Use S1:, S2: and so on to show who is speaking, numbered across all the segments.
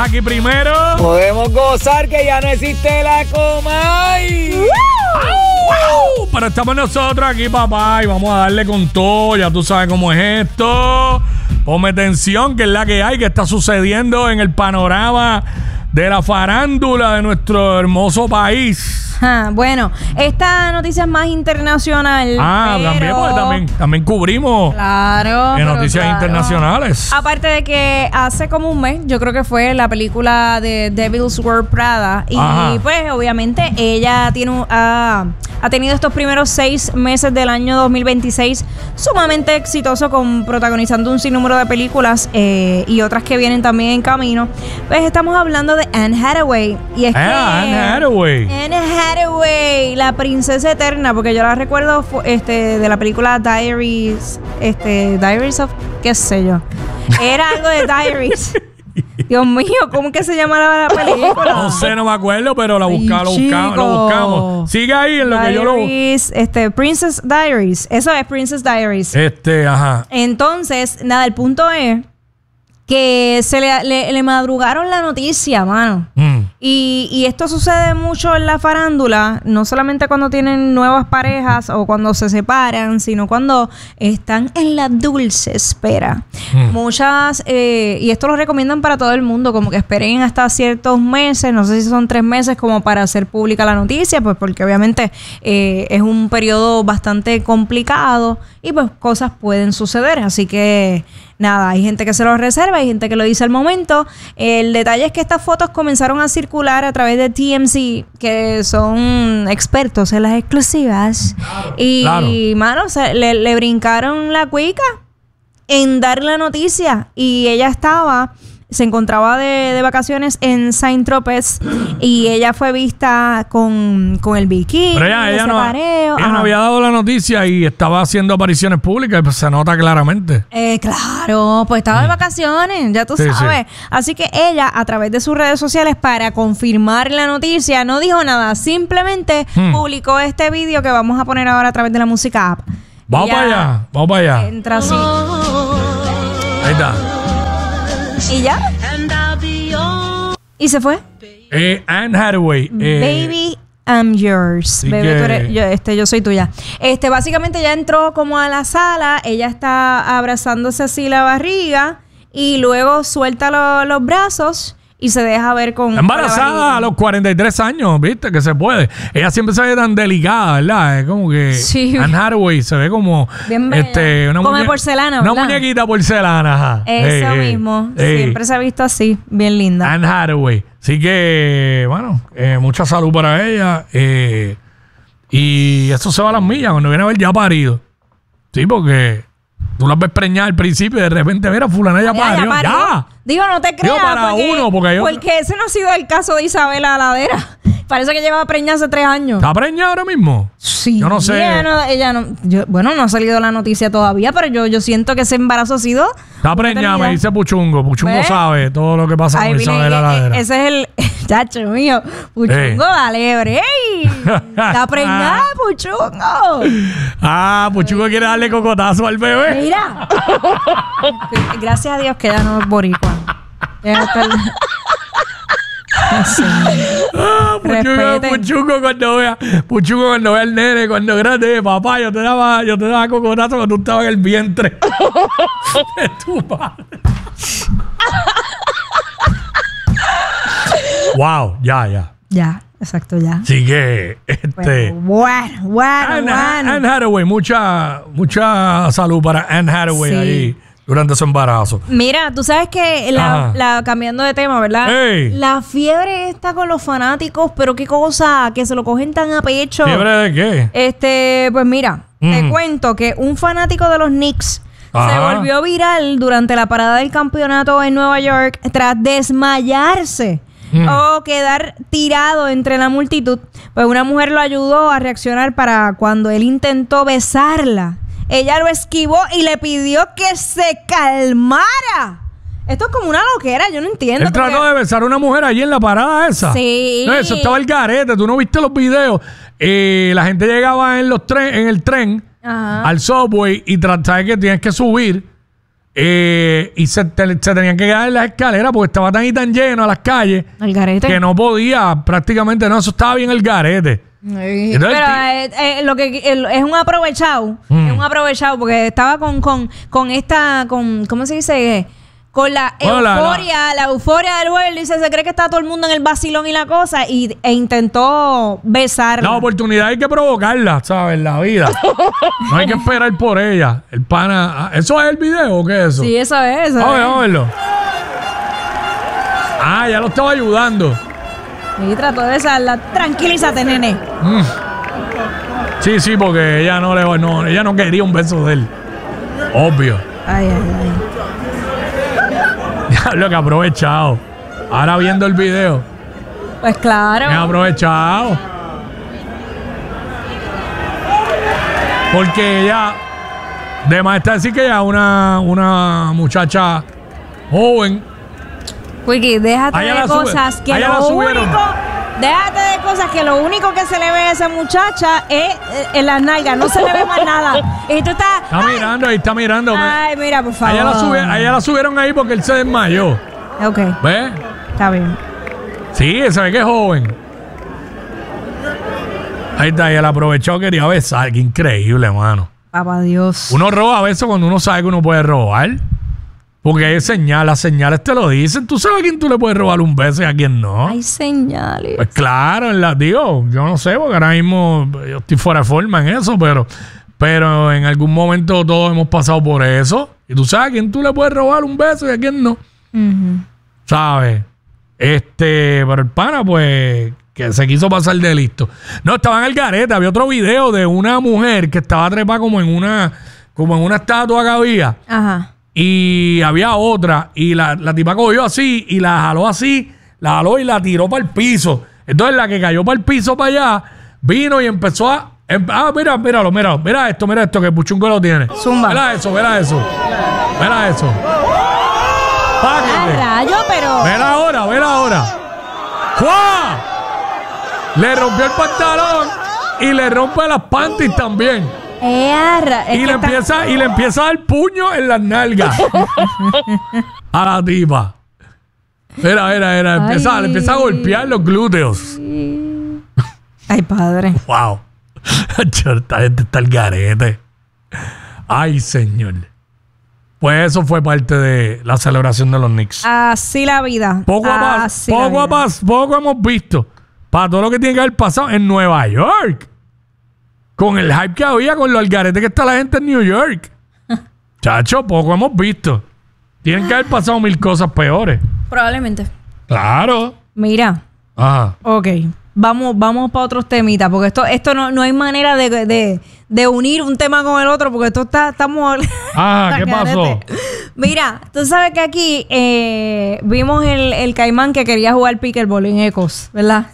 S1: aquí primero.
S2: Podemos gozar que ya no existe la Comay.
S1: ¡Wow! Pero estamos nosotros aquí, papá, y vamos a darle con todo. Ya tú sabes cómo es esto. Ponme atención, que es la que hay, que está sucediendo en el panorama de la farándula de nuestro hermoso país.
S3: Bueno, esta noticia es más internacional.
S1: También, porque también cubrimos noticias internacionales.
S3: Aparte de que hace como un mes, yo creo que fue la película de Devil's Wears Prada. Y pues obviamente ella ha tenido estos primeros 6 meses del año 2026 sumamente exitoso, protagonizando un sinnúmero de películas y otras que vienen también en camino. Pues estamos hablando de Anne Hathaway. Y es
S1: Anne
S3: Hathaway, la princesa eterna, porque yo la recuerdo de la película Diaries of, qué sé yo. Era algo de Diaries. Dios mío, ¿cómo que se llama la película?
S1: No sé, no me acuerdo, pero lo buscamos. Sigue ahí en lo que yo lo busco.
S3: Princess Diaries. Eso es Princess Diaries. Entonces, nada, el punto es que le madrugaron la noticia, mano. Y esto sucede mucho en la farándula, no solamente cuando tienen nuevas parejas o cuando se separan, sino cuando están en la dulce espera. Muchas, y esto lo recomiendan para todo el mundo, como que esperen hasta ciertos meses, no sé si son 3 meses, como para hacer pública la noticia, pues porque obviamente es un periodo bastante complicado y pues cosas pueden suceder, así que nada, hay gente que se lo reserva, hay gente que lo dice al momento. El detalle es que estas fotos comenzaron a circular a través de TMZ, que son expertos en las exclusivas. Y mano, le brincaron la cuica en dar la noticia. Y ella se encontraba de vacaciones en Saint-Tropez y ella fue vista con el bikini.
S1: Pero ella no había dado la noticia y estaba haciendo apariciones públicas y pues se nota claramente.
S3: Claro, pues estaba de vacaciones, ya tú sabes. Sí. Así que ella, a través de sus redes sociales, para confirmar la noticia, no dijo nada, simplemente publicó este vídeo que vamos a poner ahora a través de la música app.
S1: Vamos para allá.
S3: Entra así.
S1: Ahí está.
S3: ¿Y ya? ¿Y se fue?
S1: Anne Hathaway.
S3: Baby, I'm yours. Baby, yo soy tuya. Básicamente ya entró como a la sala. Ella está abrazándose así la barriga y luego suelta los brazos y se deja ver con...
S1: Embarazada a los 43 años, ¿viste? Que se puede. Ella siempre se ve tan delicada, ¿verdad? Es como que...
S3: Sí.
S1: Anne Hathaway se ve como...
S3: Bien bella. Como de porcelana, ¿verdad?
S1: Una muñequita porcelana, ajá.
S3: Eso mismo. Siempre se ha visto así. Bien linda.
S1: Anne Hathaway. Así que, bueno, mucha salud para ella. Y eso se va a las millas cuando viene a ver ya parido. Sí, porque... Tú las ves preñar al principio y de repente, mira, fulana ya parió. ¡Ya!
S3: Digo, no te creas. Porque ese no ha sido el caso de Isabela Ladera. Parece que lleva preñada hace 3 años.
S1: ¿Está preñada ahora mismo?
S3: Sí.
S1: Yo no sé.
S3: Ella no... no ha salido la noticia todavía, pero yo siento que ese embarazo ha sido...
S1: Está preñada, me dice Puchungo. Puchungo sabe todo lo que pasa con Isabela Ladera.
S3: Ese es el... Chacho mío. Puchungo, dale, break. Está preñada, Puchungo.
S1: Puchungo quiere darle cocotazo al bebé.
S3: Mira. Gracias a Dios que ella no es boricua.
S1: Puchungo cuando vea el nene, cuando grande, papá, yo te daba cocotazo cuando tú estabas en el vientre de tu padre. Wow, ya.
S3: Ya, exacto, ya.
S1: Así que,
S3: Bueno.
S1: Anne Hathaway, mucha salud para Anne Hathaway ahí durante su embarazo.
S3: Mira, tú sabes que cambiando de tema, ¿verdad? La fiebre está con los fanáticos, pero qué cosa, que se lo cogen tan a pecho.
S1: ¿Fiebre de
S3: qué? Pues mira, te cuento que un fanático de los Knicks se volvió viral durante la parada del campeonato en Nueva York tras desmayarse o quedar tirado entre la multitud. Pues una mujer lo ayudó a reaccionar para cuando él intentó besarla. Ella lo esquivó y le pidió que se calmara. Esto es como una loquera, yo no entiendo.
S1: Él trató de besar a una mujer allí en la parada esa.
S3: Sí.
S1: No, eso estaba el garete, tú no viste los videos. La gente llegaba en el tren al subway y sabes que tienes que subir y se tenían que quedar en las escaleras porque estaba tan y tan lleno a las calles
S3: El garete.
S1: que no podía prácticamente, no, eso estaba bien el garete.
S3: Entonces, pero lo que es un aprovechado. Es un aprovechado porque estaba con ¿cómo se dice? Con la euforia, la euforia del juego. Él dice, se cree que está todo el mundo en el vacilón y la cosa e intentó besarla.
S1: La oportunidad hay que provocarla, ¿sabes? En la vida. No hay que esperar por ella. El pana... ¿Eso es el video o qué es eso?
S3: Sí, eso es.
S1: Vamos a verlo. Ah, ya lo estaba ayudando.
S3: Y trató de besarla. Tranquilízate, nene.
S1: Sí, porque ella ella no quería un beso de él. Obvio.
S3: Ay.
S1: Diablo, que aprovechado. Ahora viendo el video.
S3: Pues claro.
S1: Me ha aprovechado. Porque ella, de más está decir que ella es una muchacha joven.
S3: Wiki, déjate de cosas que déjate de cosas que lo único que se le ve a esa muchacha es en las nalgas, no se le ve más nada. Y tú estás...
S1: Está mirando.
S3: Ay, mira, por favor.
S1: Ella la subieron ahí porque él se desmayó.
S3: Ok.
S1: ¿Ves?
S3: Está bien.
S1: Sí, se ve que es joven. Ahí está, ella la aprovechó, quería besar. Qué increíble, hermano.
S3: Papá Dios.
S1: Uno roba besos cuando uno sabe que uno puede robar. Porque hay señales, las señales te lo dicen. Tú sabes a quién tú le puedes robar un beso y a quién no.
S3: Hay señales.
S1: Pues claro, digo, yo no sé, porque ahora mismo yo estoy fuera de forma en eso, pero en algún momento todos hemos pasado por eso. Y tú sabes a quién tú le puedes robar un beso y a quién no. ¿Sabes? Pero el pana, pues, que se quiso pasar de listo. No, estaba en el garete. Había otro video de una mujer que estaba trepada como en una estatua que había.
S3: Ajá.
S1: Y había otra, y la tipa cogió así, y la jaló y la tiró para el piso. Entonces la que cayó para el piso para allá, vino y empezó a... mira esto, que Puchungo lo tiene.
S3: Zumba.
S1: Mira eso.
S3: Rayo, pero...
S1: Vela ahora. ¡Juá! Le rompió el pantalón y le rompe las panties también. Y le empieza a dar puño en las nalgas a la tipa. Mira. Le empieza a golpear los glúteos.
S3: Ay, padre.
S1: Wow. Esta gente está al garete. Ay, señor. Pues eso fue parte de la celebración de los Knicks.
S3: Así la vida.
S1: Poco hemos visto para todo lo que tiene que haber pasado en Nueva York. Con el hype que había, con lo algarete que está la gente en New York. Chacho, poco hemos visto. Tienen que haber pasado 1000 cosas peores.
S3: Probablemente.
S1: Claro.
S3: Mira.
S1: Ajá.
S3: Ok. Vamos para otros temitas, porque esto no hay manera de unir un tema con el otro, porque estamos...
S1: Ajá, ¿qué pasó?
S3: Mira, tú sabes que aquí vimos el caimán que quería jugar pickleball en Ecos, ¿verdad?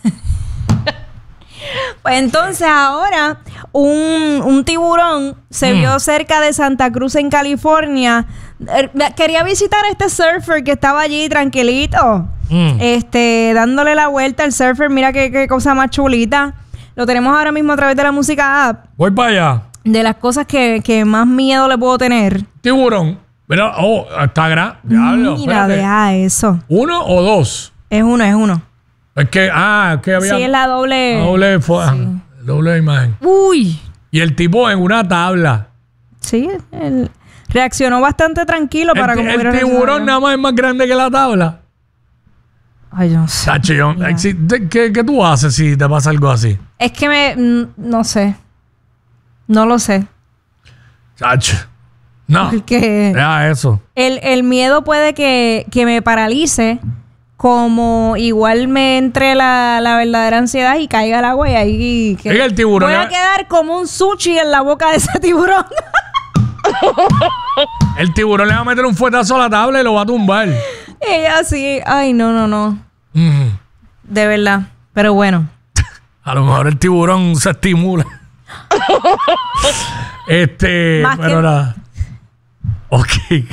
S3: Pues entonces ahora un tiburón se vio cerca de Santa Cruz en California. Quería visitar a este surfer que estaba allí tranquilito, dándole la vuelta al surfer. Mira qué cosa más chulita. Lo tenemos ahora mismo a través de la música app.
S1: Voy para allá.
S3: De las cosas que más miedo le puedo tener.
S1: Tiburón. Mira, está grande.
S3: Mira, deja eso.
S1: ¿Uno o dos?
S3: Es uno.
S1: Es que había...
S3: Sí, es la doble...
S1: Doble imagen.
S3: Uy.
S1: Y el tipo en una tabla.
S3: Sí, él reaccionó bastante tranquilo para como
S1: el tiburón nada más es más grande que la tabla.
S3: Ay, yo no sé.
S1: Tacho, ¿qué tú haces si te pasa algo así?
S3: Es que no sé. No lo sé.
S1: Tacho. No.
S3: Porque
S1: eso.
S3: El miedo puede que me paralice, como igual me entre la verdadera ansiedad y caiga al agua y ahí
S1: el tiburón
S3: voy a quedar como un sushi en la boca de ese tiburón.
S1: El tiburón le va a meter un fuetazo a la tabla y lo va a tumbar.
S3: Ella sí. Ay, no. De verdad. Pero bueno.
S1: A lo mejor el tiburón se estimula. Pero nada. Ok.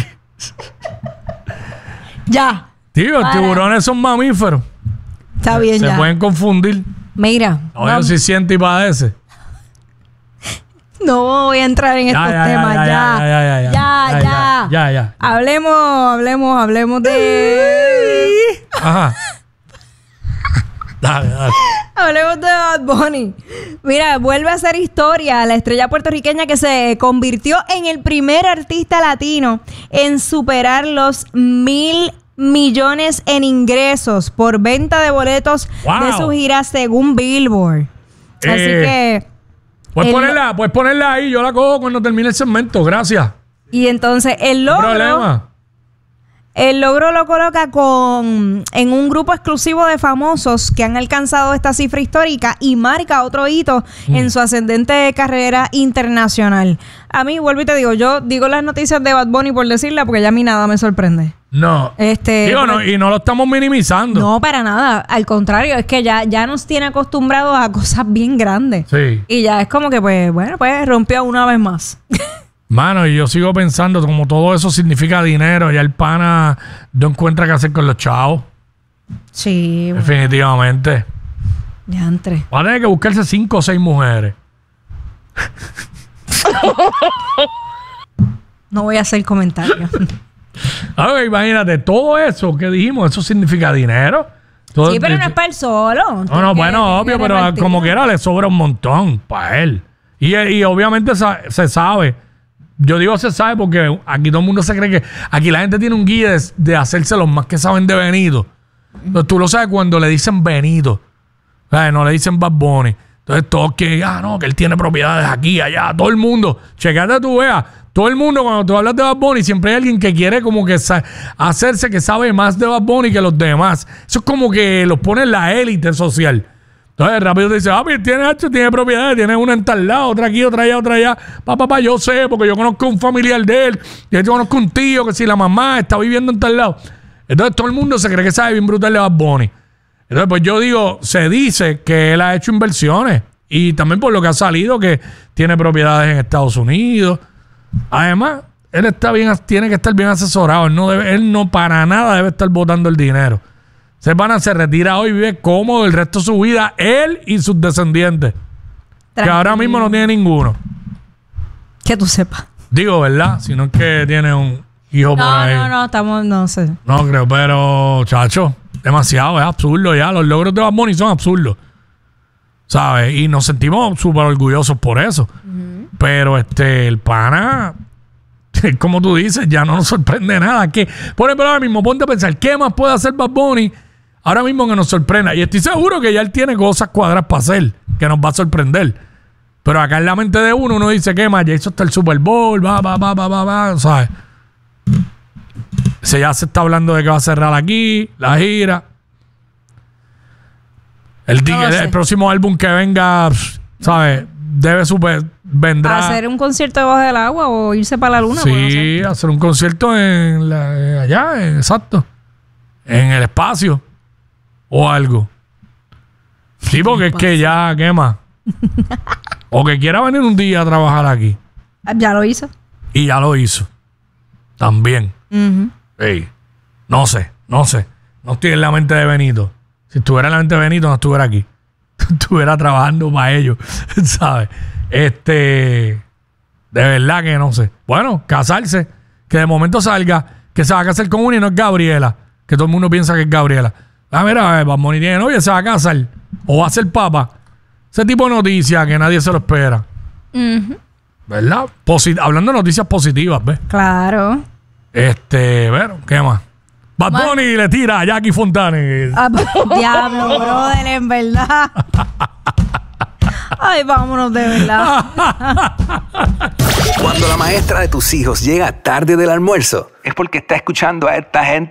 S3: Ya.
S1: Tío, los tiburones son mamíferos.
S3: Está bien, ya.
S1: Se pueden confundir.
S3: Mira.
S1: Oye, si siente y padece.
S3: No voy a entrar en estos temas. Ya.
S1: Ya.
S3: Hablemos de...
S1: Ajá. Dale.
S3: Hablemos de Bad Bunny. Mira, vuelve a hacer historia la estrella puertorriqueña que se convirtió en el primer artista latino en superar los 1,000 millones en ingresos por venta de boletos de su gira según Billboard. Así que...
S1: Puedes ponerla ahí, yo la cojo cuando termine el segmento, gracias.
S3: Y entonces el logro lo coloca en un grupo exclusivo de famosos que han alcanzado esta cifra histórica y marca otro hito en su ascendente carrera internacional. A mí, vuelvo y te digo, yo digo las noticias de Bad Bunny por decirla porque ya a mí nada me sorprende.
S1: No. Y no lo estamos minimizando.
S3: No, para nada. Al contrario, es que ya nos tiene acostumbrados a cosas bien grandes.
S1: Sí.
S3: Y ya es como que, pues rompió una vez más.
S1: Mano, y yo sigo pensando, como todo eso significa dinero, ya el pana no encuentra qué hacer con los chavos.
S3: Sí. Bueno.
S1: Definitivamente.
S3: Diantre.
S1: Va a tener que buscarse 5 o 6 mujeres.
S3: No voy a hacer comentarios.
S1: A ver, imagínate, todo eso que dijimos, eso significa dinero. Todo,
S3: sí, pero no es para él solo.
S1: No, bueno, obvio, pero como quiera le sobra un montón para él. Y obviamente se sabe. Yo digo se sabe porque aquí todo el mundo se cree que... Aquí la gente tiene un guía de hacerse los más que saben de Benito. Entonces tú lo sabes cuando le dicen Benito. O sea, no le dicen Bad Bunny. Entonces todos que... que él tiene propiedades aquí, allá. Todo el mundo. Checate tú, veas. Todo el mundo cuando tú hablas de Bad Bunny siempre hay alguien que quiere como que hacerse que sabe más de Bad Bunny que los demás. Eso es como que los pone en la élite social. Entonces rápido te dice, tiene propiedades, tiene una en tal lado, otra aquí, otra allá. Papá, yo sé, porque yo conozco un familiar de él, yo conozco un tío que si la mamá está viviendo en tal lado. Entonces todo el mundo se cree que sabe bien brutal de Bad Bunny. Entonces pues yo digo, se dice que él ha hecho inversiones y también por lo que ha salido que tiene propiedades en Estados Unidos. Además, él tiene que estar bien asesorado. Él no para nada debe estar botando el dinero. Se retira hoy y vive cómodo el resto de su vida, él y sus descendientes. Tranquilo. Que ahora mismo no tiene ninguno.
S3: Que tú sepas.
S1: Digo, ¿verdad? Si no es que tiene un hijo por ahí.
S3: No sé.
S1: No creo, pero, chacho, demasiado, es absurdo ya. Los logros de Bad Bunny son absurdos. ¿Sabes? Y nos sentimos súper orgullosos por eso. Pero el pana, como tú dices, ya no nos sorprende nada. Por ejemplo, ahora mismo, ponte a pensar, ¿qué más puede hacer Bad Bunny ahora mismo que nos sorprenda? Y estoy seguro que ya él tiene cosas cuadradas para hacer, que nos va a sorprender. Pero acá en la mente de uno dice, ¿qué más? Ya hizo hasta el Super Bowl, ¿sabes? Ya se está hablando de que va a cerrar aquí, la gira. El próximo álbum que venga, ¿sabes? Vendrá.
S3: ¿Hacer un concierto debajo del agua o irse para la luna?
S1: Sí, hacer un concierto exacto. En el espacio. O algo. Sí, porque es que ya, ¿qué más? O que quiera venir un día a trabajar aquí.
S3: Ya lo hizo.
S1: Y ya lo hizo. También. Hey, no sé. No estoy en la mente de Benito. Si estuviera en la mente de Benito, no estuviera aquí. Estuviera trabajando para ellos, ¿sabes? De verdad que no sé. Bueno, casarse. Que de momento salga que se va a casar con una y no es Gabriela. Que todo el mundo piensa que es Gabriela. Mira, Bad Bunny tiene novia, se va a casar. O va a ser papa. Ese tipo de noticias que nadie se lo espera. ¿Verdad? Hablando de noticias positivas, ¿ves?
S3: Claro.
S1: Bueno, ¿qué más? Bad Bunny le tira a Jackie Fontanes.
S3: Diablo, brother, en verdad. Ay, vámonos de verdad.
S4: Cuando la maestra de tus hijos llega tarde del almuerzo, es porque está escuchando a esta gente.